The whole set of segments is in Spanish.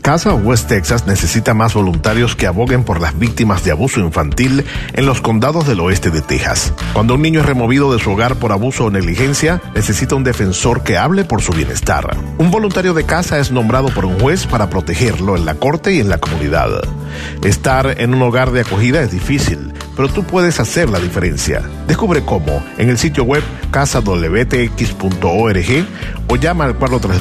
Casa West Texas necesita más voluntarios que aboguen por las víctimas de abuso infantil en los condados del oeste de Texas. Cuando un niño es removido de su hogar por abuso o negligencia, necesita un defensor que hable por su bienestar. Un voluntario de casa es nombrado por un juez para protegerlo en la corte y en la comunidad. Estar en un hogar de acogida es difícil, pero tú puedes hacer la diferencia. Descubre cómo en el sitio web casadwtx.org o llama al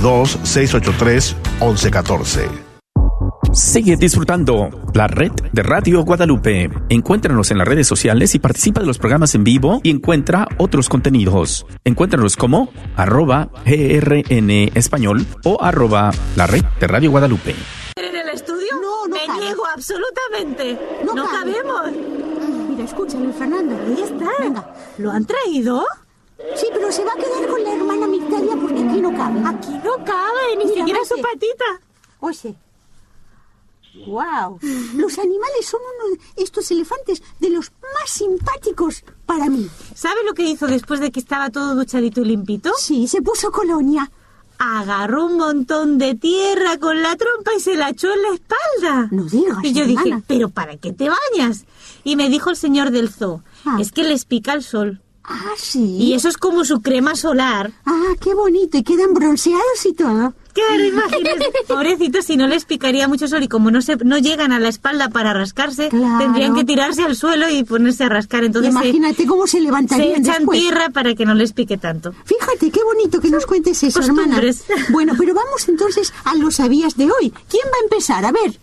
432-683-1114. Sigue disfrutando la red de Radio Guadalupe. Encuéntranos en las redes sociales y participa de los programas en vivo y encuentra otros contenidos. Encuéntranos como @GRN Español o @la red de Radio Guadalupe. ¿En el estudio? No Me cabe. niego absolutamente. No No cabe. cabemos. Mira, escúchalo, Fernando. Ahí está. Venga. ¿Lo han traído? Sí, pero se va a quedar con la hermana Migdalia porque aquí no cabe. Aquí no cabe, ni Mira, siquiera Maite. su patita. Oye. ¡Wow! Los animales son uno de estos elefantes de los más simpáticos para mí. ¿Sabe lo que hizo después de que estaba todo duchadito y limpito? Sí, se puso colonia. Agarró un montón de tierra con la trompa y se la echó en la espalda. No digas, Y yo hermana. dije, ¿pero para qué te bañas? Y me dijo el señor del zoo, es que les pica el sol. Ah, sí. Y eso es como su crema solar. Ah, qué bonito. Y quedan bronceados y todo. Claro, imagínate. Pobrecitos, si no les picaría mucho sol y como no llegan a la espalda para rascarse, Claro. tendrían que tirarse al suelo y ponerse a rascar. Entonces Imagínate cómo se se levantarían echan después. tierra para que no les pique tanto. Fíjate, qué bonito que nos cuentes eso, hermana. costumbres. Bueno, pero vamos entonces a los sabías de hoy. ¿Quién va a empezar? A ver.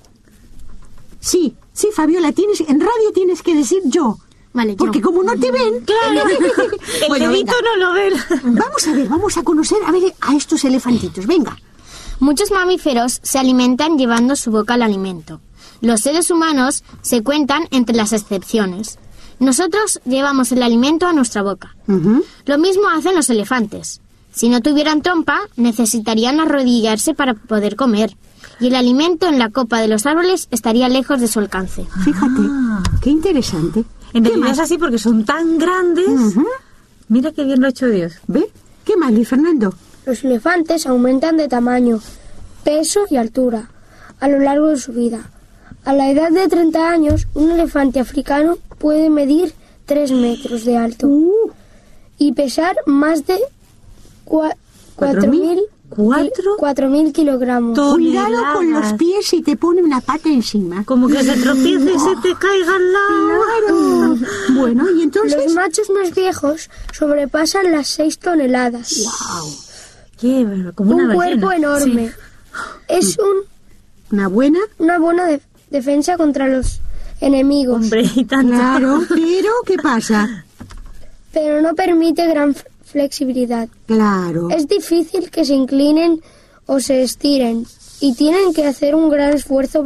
Sí, Fabiola, en radio tienes que decir yo. Vale, Porque yo. como no te ven... Claro, el Bueno, dedito venga. no lo ven. Vamos a conocer a estos elefantitos. Venga. Muchos mamíferos se alimentan llevando su boca al alimento. Los seres humanos se cuentan entre las excepciones. Nosotros llevamos el alimento a nuestra boca. Ujú. Lo mismo hacen los elefantes. Si no tuvieran trompa, necesitarían arrodillarse para poder comer. Y el alimento en la copa de los árboles estaría lejos de su alcance. Fíjate, qué interesante. En ¿Qué realidad más? es así porque son tan grandes. Ujú. Mira qué bien lo ha hecho Dios. ¿Ve? ¿Qué más, Luis Fernando? Los elefantes aumentan de tamaño, peso y altura a lo largo de su vida. A la edad de 30 años, un elefante africano puede medir 3 metros de alto y pesar más de 4.000 kilogramos. Cuidado con los Toneladas. pies si te pone una pata encima. Como que se tropiece y se te caiga al lado. Claro. Bueno, y entonces... Los machos más viejos sobrepasan las 6 toneladas. Wow. Como una Un cuerpo ballena. enorme. Sí. Es ¿Una buena? una buena defensa contra los enemigos, Hombre, y tanto. Claro, pero ¿qué pasa? pero no permite gran flexibilidad. Claro. Es difícil que se inclinen o se estiren y tienen que hacer un gran esfuerzo